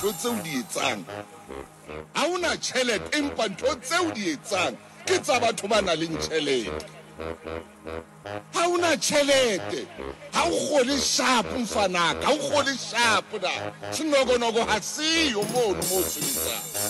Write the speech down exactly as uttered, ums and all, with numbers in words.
ntho tseo di etsang ha una tšhelete empa ntho tseo di etsang ke tsa batho ba nang le tšhelete ha una tšhelete ha o gole shapo mfanaka ha o gole shapo da sinokonoko ha siyo mono mo sebetsang